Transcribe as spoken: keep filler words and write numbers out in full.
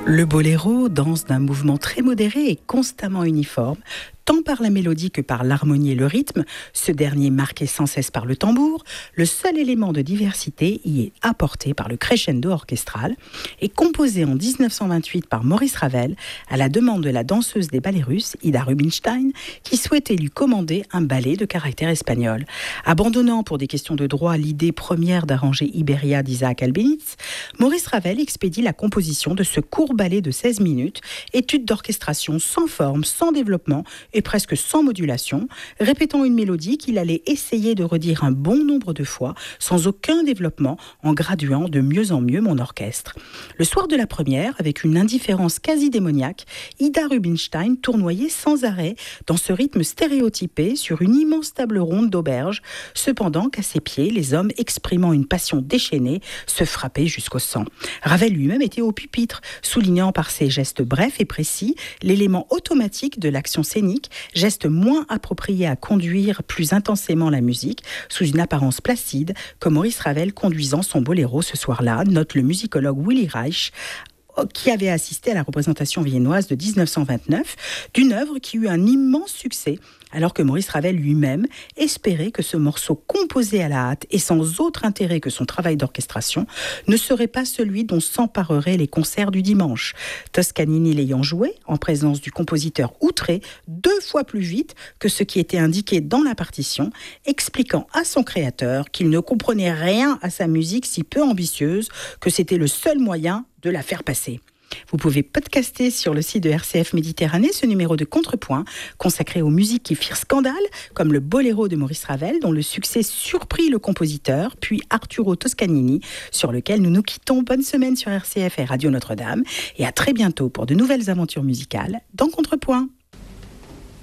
Le boléro danse d'un mouvement très modéré et constamment uniforme, tant par la mélodie que par l'harmonie et le rythme, ce dernier marqué sans cesse par le tambour. Le seul élément de diversité y est apporté par le crescendo orchestral et composé en dix-neuf cent vingt-huit par Maurice Ravel à la demande de la danseuse des ballets russes, Ida Rubinstein, qui souhaitait lui commander un ballet de caractère espagnol. Abandonnant pour des questions de droit l'idée première d'arranger Iberia d'Isaac Albéniz, Maurice Ravel expédie la composition de ce court ballet de seize minutes, étude d'orchestration sans forme, sans développement et presque sans modulation, répétant une mélodie qu'il allait essayer de redire un bon nombre de fois, sans aucun développement, en graduant de mieux en mieux mon orchestre. Le soir de la première, avec une indifférence quasi démoniaque, Ida Rubinstein tournoyait sans arrêt dans ce rythme stéréotypé sur une immense table ronde d'auberge, cependant qu'à ses pieds, les hommes exprimant une passion déchaînée se frappaient jusqu'au sang. Ravel lui-même était au pupitre, soulignant par ses gestes brefs et précis l'élément automatique de l'action scénique, geste moins approprié à conduire plus intensément la musique, sous une apparence placide, comme Maurice Ravel conduisant son boléro ce soir-là, note le musicologue Willy Reich, qui avait assisté à la représentation viennoise de dix-neuf cent vingt-neuf, d'une œuvre qui eut un immense succès, alors que Maurice Ravel lui-même espérait que ce morceau composé à la hâte et sans autre intérêt que son travail d'orchestration ne serait pas celui dont s'empareraient les concerts du dimanche. Toscanini l'ayant joué, en présence du compositeur outré, deux fois plus vite que ce qui était indiqué dans la partition, expliquant à son créateur qu'il ne comprenait rien à sa musique si peu ambitieuse que c'était le seul moyen de la faire passer. Vous pouvez podcaster sur le site de R C F Méditerranée ce numéro de Contrepoint consacré aux musiques qui firent scandale, comme le boléro de Maurice Ravel, dont le succès surprit le compositeur, puis Arturo Toscanini, sur lequel nous nous quittons. Bonne semaine sur R C F et Radio Notre-Dame, et à très bientôt pour de nouvelles aventures musicales dans Contrepoint.